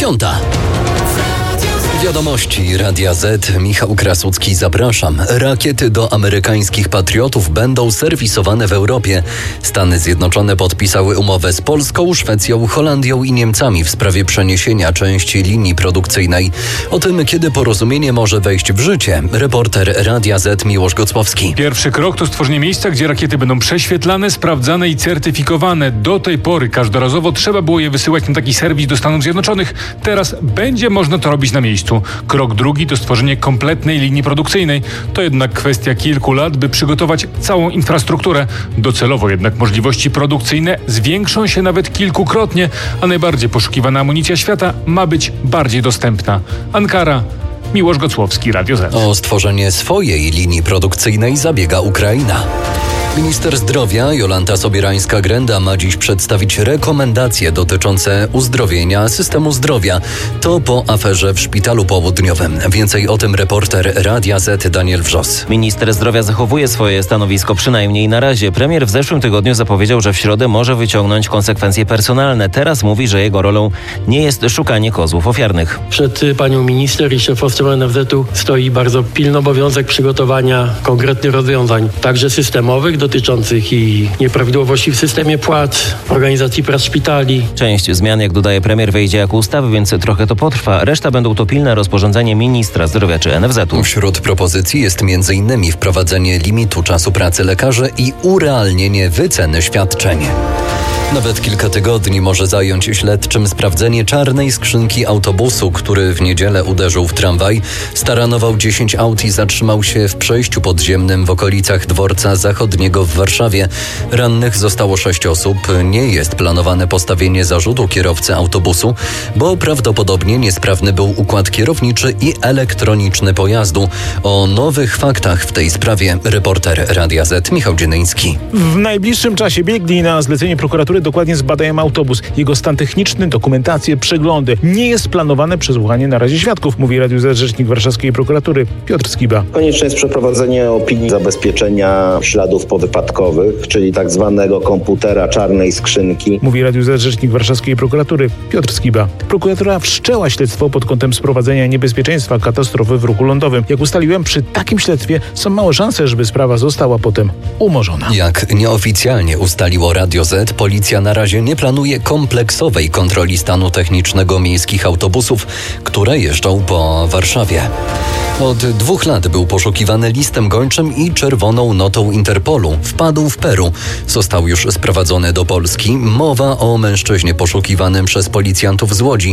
9:00. Wiadomości Radia Z. Michał Krasucki, zapraszam. Rakiety do amerykańskich patriotów będą serwisowane w Europie. Stany Zjednoczone podpisały umowę z Polską, Szwecją, Holandią i Niemcami w sprawie przeniesienia części linii produkcyjnej. O tym, kiedy porozumienie może wejść w życie, reporter Radia Z. Miłosz Gocłowski. Pierwszy krok to stworzenie miejsca, gdzie rakiety będą prześwietlane, sprawdzane i certyfikowane. Do tej pory każdorazowo trzeba było je wysyłać na taki serwis do Stanów Zjednoczonych. Teraz będzie można to robić na miejscu. Krok drugi to stworzenie kompletnej linii produkcyjnej. To jednak kwestia kilku lat, by przygotować całą infrastrukturę. Docelowo jednak możliwości produkcyjne zwiększą się nawet kilkukrotnie, a najbardziej poszukiwana amunicja świata ma być bardziej dostępna. Ankara, Miłosz Gocłowski, Radio Z. O stworzenie swojej linii produkcyjnej zabiega Ukraina. Minister zdrowia Jolanta Sobierańska-Grenda ma dziś przedstawić rekomendacje dotyczące uzdrowienia systemu zdrowia. To po aferze w Szpitalu Południowym. Więcej o tym reporter Radia Z Daniel Wrzos. Minister zdrowia zachowuje swoje stanowisko przynajmniej na razie. Premier w zeszłym tygodniu zapowiedział, że w środę może wyciągnąć konsekwencje personalne. Teraz mówi, że jego rolą nie jest szukanie kozłów ofiarnych. Przed panią minister i szefostwą NFZ-u stoi bardzo pilny obowiązek przygotowania konkretnych rozwiązań, także systemowych, dotyczących i nieprawidłowości w systemie płac, organizacji prac szpitali. Część zmian, jak dodaje premier, wejdzie jako ustawy, więc trochę to potrwa. Reszta będą to pilne rozporządzenie ministra zdrowia czy NFZ-u. Wśród propozycji jest m.in. wprowadzenie limitu czasu pracy lekarzy i urealnienie wyceny świadczeń. Nawet kilka tygodni może zająć śledczym sprawdzenie czarnej skrzynki autobusu, który w niedzielę uderzył w tramwaj. Staranował 10 aut i zatrzymał się w przejściu podziemnym w okolicach Dworca Zachodniego w Warszawie. Rannych zostało 6 osób. Nie jest planowane postawienie zarzutu kierowcy autobusu, bo prawdopodobnie niesprawny był układ kierowniczy i elektroniczny pojazdu. O nowych faktach w tej sprawie reporter Radia Z Michał Dzienyński. W najbliższym czasie biegli na zlecenie prokuratury dokładnie zbadają autobus, jego stan techniczny, dokumentację, przeglądy. Nie jest planowane przesłuchanie na razie świadków, mówi Radiu Z rzecznik warszawskiej prokuratury Piotr Skiba. Konieczne jest przeprowadzenie opinii zabezpieczenia śladów powypadkowych, czyli tak zwanego komputera czarnej skrzynki. Mówi Radiu Z rzecznik warszawskiej prokuratury Piotr Skiba. Prokuratura wszczęła śledztwo pod kątem sprowadzenia niebezpieczeństwa katastrofy w ruchu lądowym. Jak ustaliłem, przy takim śledztwie są małe szanse, żeby sprawa została potem umorzona. Jak nieoficjalnie ustaliło Radio Z, policja na razie nie planuje kompleksowej kontroli stanu technicznego miejskich autobusów, które jeżdżą po Warszawie. Od 2 lat był poszukiwany listem gończym i czerwoną notą Interpolu. Wpadł w Peru. Został już sprowadzony do Polski. Mowa o mężczyźnie poszukiwanym przez policjantów z Łodzi.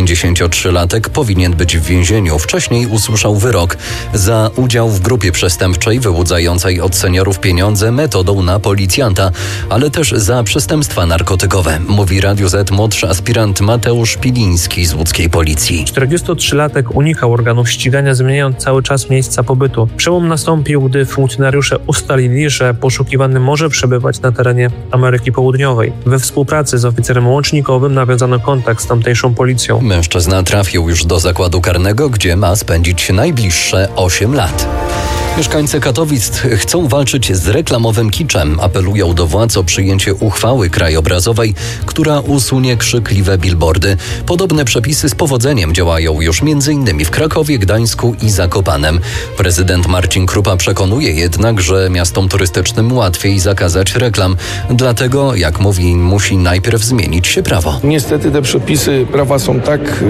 53-latek powinien być w więzieniu. Wcześniej usłyszał wyrok za udział w grupie przestępczej wyłudzającej od seniorów pieniądze metodą na policjanta, ale też za przestępstwa narkotykowe, mówi Radio Z młodszy aspirant Mateusz Piliński z łódzkiej policji. 43-latek unikał organów ścigania, zmieniając cały czas miejsca pobytu. Przełom nastąpił, gdy funkcjonariusze ustalili, że poszukiwany może przebywać na terenie Ameryki Południowej. We współpracy z oficerem łącznikowym nawiązano kontakt z tamtejszą policją. Mężczyzna trafił już do zakładu karnego, gdzie ma spędzić najbliższe 8 lat. Mieszkańcy Katowic chcą walczyć z reklamowym kiczem. Apelują do władz o przyjęcie uchwały krajobrazowej, która usunie krzykliwe billboardy. Podobne przepisy z powodzeniem działają już m.in. w Krakowie, Gdańsku i Zakopanem. Prezydent Marcin Krupa przekonuje jednak, że miastom turystycznym łatwiej zakazać reklam. Dlatego, jak mówi, musi najpierw zmienić się prawo. Niestety te przepisy prawa są tak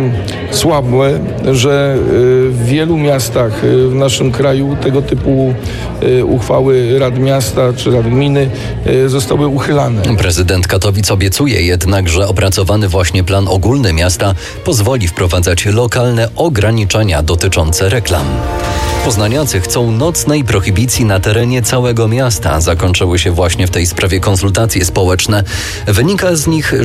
słabe, że w wielu miastach w naszym kraju tego typu uchwały rad miasta czy rad gminy zostały uchylane. Prezydent Katowic obiecuje jednak, że opracowany właśnie plan ogólny miasta pozwoli wprowadzać lokalne ograniczenia dotyczące reklam. Poznaniacy chcą nocnej prohibicji na terenie całego miasta. Zakończyły się właśnie w tej sprawie konsultacje społeczne. Wynika z nich,